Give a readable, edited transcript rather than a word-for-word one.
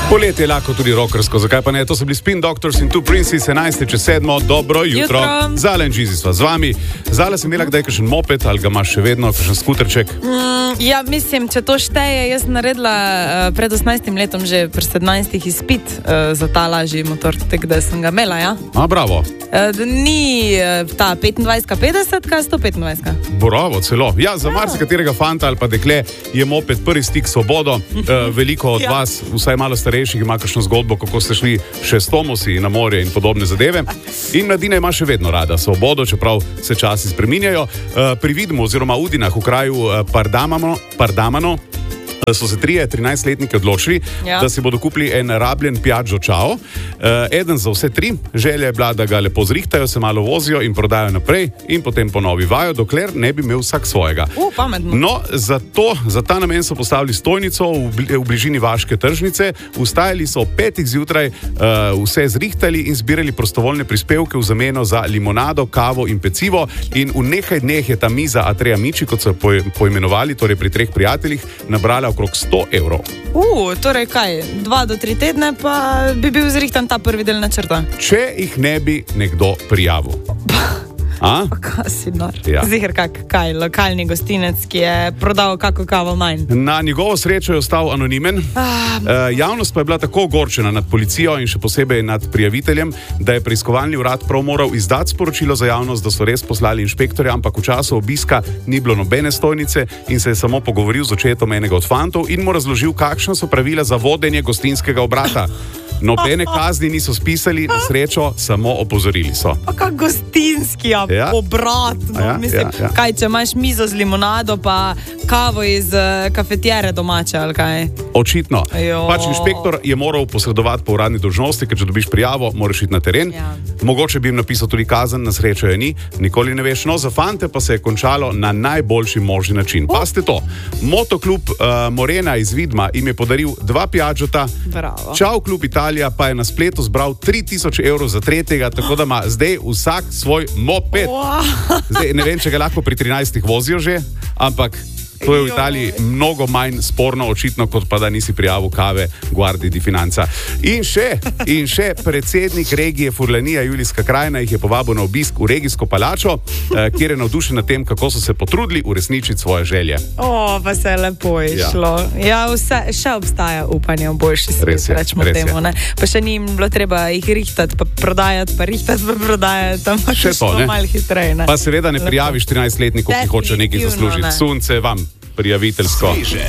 Poletje je lahko tudi rockersko, zakaj pa ne? To so bili Spin Doctors in Two Princes, 11.07. Dobro jutro. Zala in Žizi sva z vami. Zala, si imela kdaj kakšen moped ali ga imaš še vedno, kakšen skuterček? Ja, mislim, če to šteje, jaz sem naredila pred 18 letom že pri 17 izpit za ta lažji motor, tako da sem ga imela, ja. Bravo. Ni ta 25-50, 125. Bravo, celo. Ja, za marsikaterega fanta ali pa dekle je moped prvi stik s svobodo. Veliko od vas, vsaj malo starejših, ima kakšno zgodbo, kako ste šli še s Tomosi na morje in podobne zadeve. In mladina ima še vedno rada svobodo, čeprav se časi spreminjajo. Pri Vidmu oziroma Udinah v kraju Pardamano so se 13-letniki odločili, da si bodo kupili en rabljen Piaggio Ciao. Eden za vse tri. Želja je bila, da ga lepo zrihtajo, se malo vozijo in prodajo naprej in potem ponovi vajo, dokler ne bi imel vsak svojega. Pametno. No, za ta namen so postavili stojnico v bližini vaške tržnice, vstajali so ob 5 zjutraj, vse zrihtali in zbirali prostovoljne prispevke v zameno za limonado, kavo in pecivo, in v nekaj dneh je ta miza A3 Amici, kot so poimenovali, torej pri 3 prijateljih, nabrala okrog 100 evrov. Torej kaj, 2 do 3 tedne pa bi bil zrihtan ta prvi del načrta. Če jih ne bi nekdo prijavil. Kaj si nor? Ja. Ziher kaj, lokalni gostinec, ki je prodal kako kavo manj. Na njegovo srečo je ostal anonimen. Javnost pa je bila tako ogorčena nad policijo in še posebej nad prijaviteljem, da je preiskovalni urad prav moral izdati sporočilo za javnost, da so res poslali inšpektorja, ampak v času obiska ni bilo nobene stojnice in se je samo pogovoril z očetom enega od fantov in mu razložil, kakšna so pravila za vodenje gostinskega obrata. Nobene kazni niso spisali, na srečo samo opozorili so. Kak gostinski obrat. Mislim, kaj, če imaš mizo z limonado pa kavo iz kafetjere domače, ali kaj? Očitno. Pač inšpektor je moral posredovati po uradni dolžnosti, ker če dobiš prijavo, moraš iti na teren. Mogoče bi jim napisal tudi kazen, na srečo je ni, nikoli ne veš. No, za fante pa se je končalo na najboljši možni način. Pazite to, motoklub Morena iz Vidma jim je podaril 2 Piaggiota. Ciao klub Italija pa je na spletu zbral 3000 evrov za tretjega, tako da ima zdaj vsak svoj moped. Zdaj, ne vem, če ga lahko pri 13 vozijo že, ampak to je v Italiji mnogo manj sporno očitno, kot pa da nisi prijavil kave Guardi di Finanza. In še predsednik regije Furlanija Julijska krajina jih je povabil na obisk v regijsko palačo, kjer je navdušen nad tem, kako so se potrudili uresničiti svoje želje. Pa se je lepo išlo. Ja, še obstaja upanje v boljši svet, rečemo temu. Ne? Pa še ni jim bilo treba jih rihtati, pa prodajati, pa rihtati, pa prodajati, tam pa še to, malo hitreje. Pa seveda ne prijaviš 13-letnikov, ki hoče nekaj zaslužiti. Sunce vam prijaviteljsko.